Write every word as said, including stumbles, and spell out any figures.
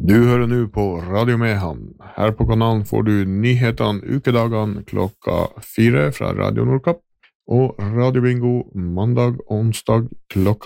Du hører nå på Radio Mehamn. Her på kanalen får du nyhetene ukedagene klokka fire fra Radio Nordkapp, og Radio Bingo mandag og onsdag klokka